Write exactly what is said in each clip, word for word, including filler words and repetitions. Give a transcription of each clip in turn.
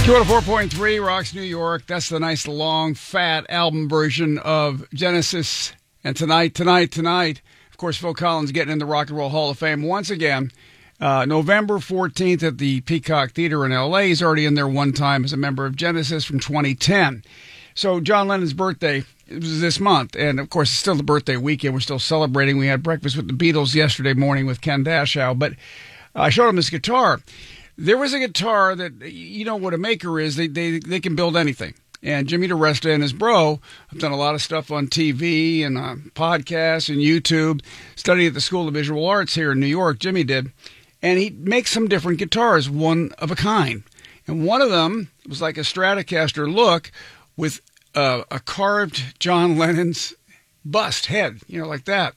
two oh four point three Rocks New York. That's the nice, long, fat album version of Genesis. And tonight, tonight, tonight, of course, Phil Collins getting in the Rock and Roll Hall of Fame once again. Uh, November fourteenth at the Peacock Theater in L A. He's already in there one time as a member of Genesis from twenty ten. So John Lennon's birthday was this month. And, of course, it's still the birthday weekend. We're still celebrating. We had breakfast with the Beatles yesterday morning with Ken Dashow. But I showed him this guitar. There was a guitar that, you know what a maker is. They they they can build anything. And Jimmy DiResta and his bro have done a lot of stuff on T V and uh, podcasts and YouTube. Studied at the School of Visual Arts here in New York, Jimmy did. And he makes some different guitars, one of a kind. And one of them was like a Stratocaster look with uh, a carved John Lennon's bust head, you know, like that.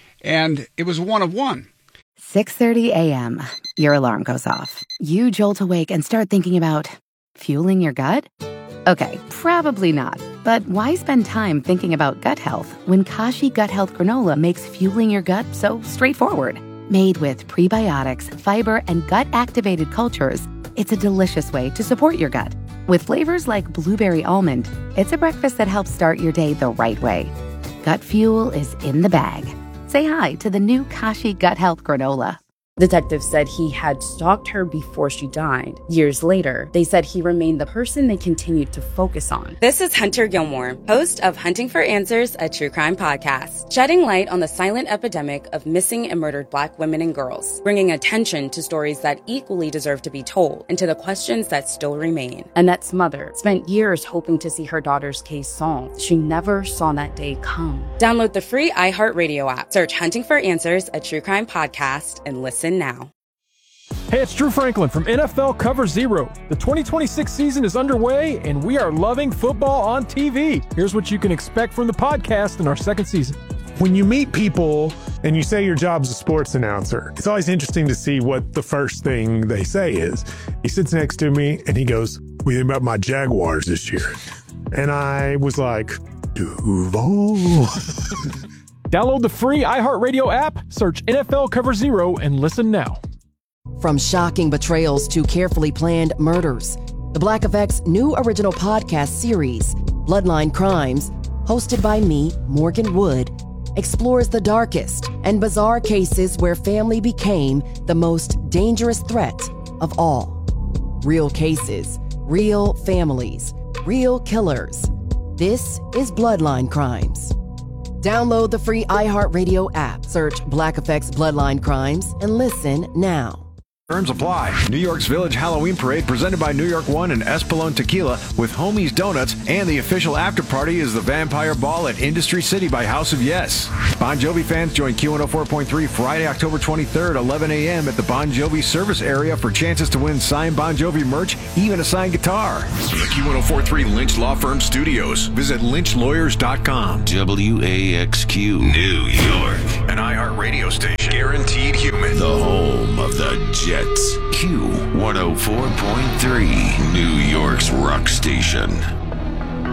And it was one of one. six thirty a.m. Your alarm goes off. You jolt awake and start thinking about fueling your gut? Okay, probably not. But why spend time thinking about gut health when Kashi Gut Health Granola makes fueling your gut so straightforward? Made with prebiotics, fiber, and gut-activated cultures, it's a delicious way to support your gut. With flavors like blueberry almond, it's a breakfast that helps start your day the right way. Gut fuel is in the bag. Say hi to the new Kashi Gut Health Granola. Detectives said he had stalked her before she died. Years later, they said he remained the person they continued to focus on. This is Hunter Gilmore, host of Hunting for Answers, a true crime podcast, shedding light on the silent epidemic of missing and murdered Black women and girls, bringing attention to stories that equally deserve to be told and to the questions that still remain. Annette's mother spent years hoping to see her daughter's case solved. She never saw that day come. Download the free iHeartRadio app, search Hunting for Answers, a true crime podcast, and listen now. Hey, it's Drew Franklin from N F L Cover Zero. The twenty twenty-six season is underway, and we are loving football on T V. Here's what you can expect from the podcast in our second season. When you meet people and you say your job's a sports announcer, it's always interesting to see what the first thing they say is. He sits next to me, and he goes, "What do you think about my Jaguars this year?" And I was like, Duval. Download the free iHeartRadio app, search N F L Cover Zero, and listen now. From shocking betrayals to carefully planned murders, the Black Effect's new original podcast series, Bloodline Crimes, hosted by me, Morgan Wood, explores the darkest and bizarre cases where family became the most dangerous threat of all. Real cases, real families, real killers. This is Bloodline Crimes. Download the free iHeartRadio app, search Black Effect's Bloodline Crimes, and listen now. Terms apply. New York's Village Halloween Parade presented by New York One and Espolón Tequila with Homie's Donuts, and the official after party is the Vampire Ball at Industry City by House of Yes. Bon Jovi fans join Q one oh four point three Friday, October twenty-third, eleven a.m. at the Bon Jovi service area for chances to win signed Bon Jovi merch, even a signed guitar. From the Q one oh four point three Lynch Law Firm studios, visit lynch lawyers dot com. W A X Q, New York. An iHeart radio station. Guaranteed human. The home of the Jets. Q one oh four point three, New York's rock station.